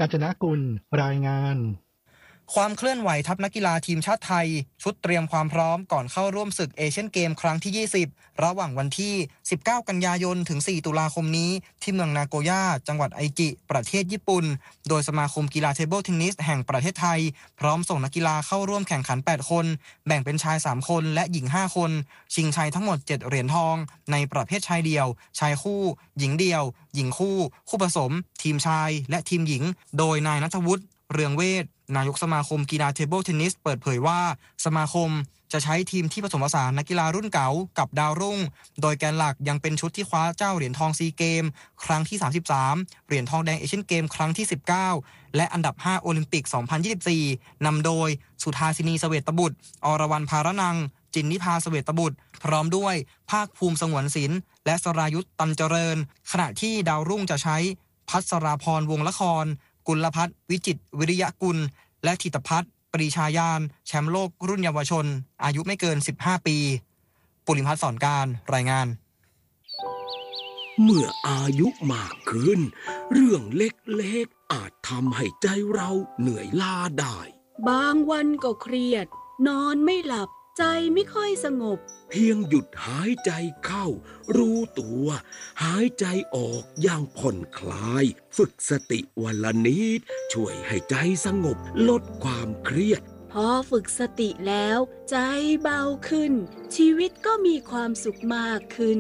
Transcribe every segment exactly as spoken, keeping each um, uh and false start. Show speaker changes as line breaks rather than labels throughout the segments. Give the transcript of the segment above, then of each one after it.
กาญจนกุลรายงาน
ความเคลื่อนไหวทัพนักกีฬาทีมชาติไทยชุดเตรียมความพร้อมก่อนเข้าร่วมศึกเอเชียนเกมครั้งที่ยี่สิบระหว่างวันที่สิบเก้ากันยายนถึงสี่ตุลาคมนี้ที่เมืองนาโกย่าจังหวัดไอจิประเทศญี่ปุ่นโดยสมาคมกีฬาเทเบิลเทนนิสแห่งประเทศไทยพร้อมส่งนักกีฬาเข้าร่วมแข่งขันแปดคนแบ่งเป็นชายสามคนและหญิงห้าคนชิงชัยทั้งหมดเจ็ดเหรียญทองในประเภทชายเดี่ยวชายคู่หญิงเดี่ยวหญิงคู่คู่ผสมทีมชายและทีมหญิงโดยนายณัฐวุฒิเรืองเวชนายกสมาคมกีฬาเทเบิลเทนนิสเปิดเผยว่าสมาคมจะใช้ทีมที่ผสมผสานนักกีฬารุ่นเก่ากับดาวรุ่งโดยแกนหลักยังเป็นชุดที่คว้าเจ้าเหรียญทองซีเกมครั้งที่สามสิบสามเหรียญทองแดงเอเชียนเกมครั้งที่สิบเก้าและอันดับห้าโอลิมปิกสองพันยี่สิบสี่นำโดยสุธาสินีเสวตบุตรอรวรรณภารนังจินนิพาเสวตบุตรพร้อมด้วยภาคภูมิสงวนศิลป์และสรายุทธตันเจริญขณะที่ดาวรุ่งจะใช้พัชราพรวงละครกุลพัฒน์วิจิตรวิริยกุลและธิตพัฒน์ปรีชายานแชมป์โลกรุ่นเยาวชนอายุไม่เกินสิบห้าปีปุริพัฒน์สอนการรายงาน
เมื่ออายุมากขึ้นเรื่องเล็กๆอาจทำให้ใจเราเหนื่อยล้าได้
บางวันก็เครียดนอนไม่หลับใจไม่ค่อยสงบ
เพียงหยุดหายใจเข้ารู้ตัวหายใจออกอย่างผ่อนคลายฝึกสติวันละนิดช่วยให้ใจสงบลดความเครียด
พอฝึกสติแล้วใจเบาขึ้นชีวิตก็มีความสุขมากขึ้น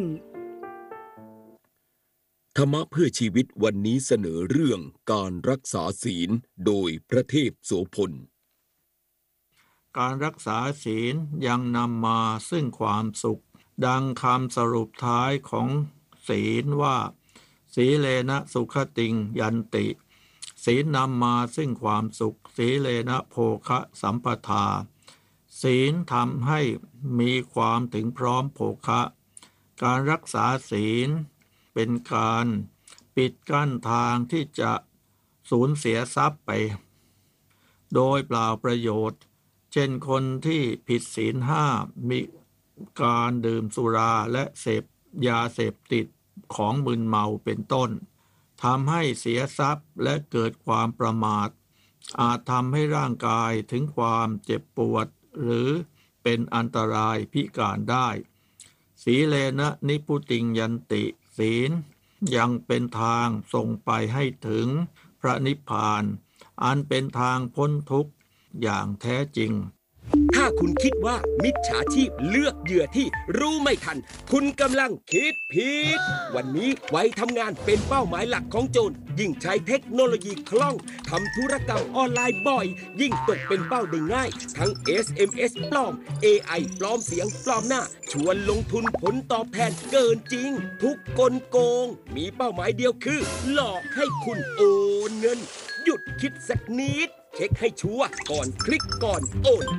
ธรรมะเพื่อชีวิตวันนี้เสนอเรื่องการรักษาศีลโดยพระเทพโสพล
การรักษาศีลยังนำมาซึ่งความสุขดังคำสรุปท้ายของศีลว่าสีเลนะสุขติงยันติศีลนำมาซึ่งความสุขสีเลนะโภคะสัมปทาศีลทำให้มีความถึงพร้อมโภคะการรักษาศีลเป็นการปิดกั้นทางที่จะสูญเสียทรัพย์ไปโดยเปล่าประโยชน์เช่นคนที่ผิดศีลห้ามีการดื่มสุราและเสพยาเสพติดของมึนเมาเป็นต้นทำให้เสียทรัพย์และเกิดความประมาทอาจทำให้ร่างกายถึงความเจ็บปวดหรือเป็นอันตรายพิการได้สีเลนะนิพุติงยันติศีลยังเป็นทางส่งไปให้ถึงพระนิพพานอันเป็นทางพ้นทุกข์อย่างแท้จริง
ถ้าคุณคิดว่ามิจฉาชีพเลือกเหยื่อที่รู้ไม่ทันคุณกำลังคิดผิดวันนี้ไว้ทำงานเป็นเป้าหมายหลักของโจรยิ่งใช้เทคโนโลยีคล่องทำธุรกรรมออนไลน์บ่อยยิ่งตกเป็นเป้าได้ง่ายทั้ง เอส เอ็ม เอส ปลอม เอ ไอ ปลอมเสียงปลอมหน้าชวนลงทุนผลตอบแทนเกินจริงทุกกลโกงมีเป้าหมายเดียวคือหลอกให้คุณโอนเงินหยุดคิดสักนิดเช็คให้ชัวร์ก่อนคลิกก่อนโอน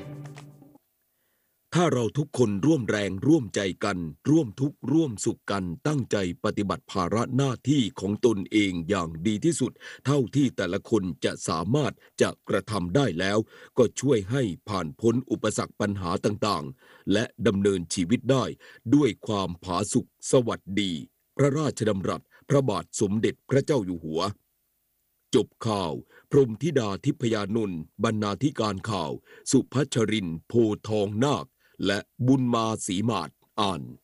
ถ้าเราทุกคนร่วมแรงร่วมใจกันร่วมทุกข์ร่วมสุขกันตั้งใจปฏิบัติภาระหน้าที่ของตนเองอย่างดีที่สุดเท่าที่แต่ละคนจะสามารถจะกระทำได้แล้วก็ช่วยให้ผ่านพ้นอุปสรรคปัญหาต่างๆและดำเนินชีวิตได้ด้วยความผาสุกสวัสดีพระราชดำรัสพระบาทสมเด็จพระเจ้าอยู่หัวจบข่าวพรหมธิดาทิพยานนท์บรรณาธิการข่าวสุพัชรินทร์โพทองนาคและบุญมาศรีมาศอ่าน